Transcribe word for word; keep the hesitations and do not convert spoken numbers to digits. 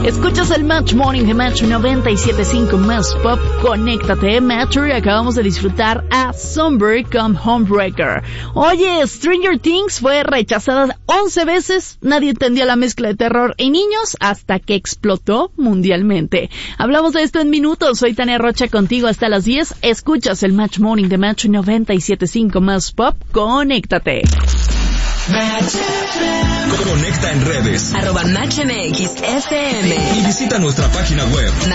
Escuchas el Match Morning de Match noventa y siete punto cinco más pop. Conéctate, Matcher. Acabamos de disfrutar a Somebody con Homebreaker. Oye, Stranger Things fue rechazada once veces. Nadie entendía la mezcla de terror en niños hasta que explotó mundialmente. Hablamos de esto en minutos. Soy Tania Rocha contigo hasta las diez. Escuchas el Match Morning de Match noventa y siete punto cinco más pop. Conéctate. Conecta en redes arroba Match M X F M y visita nuestra página web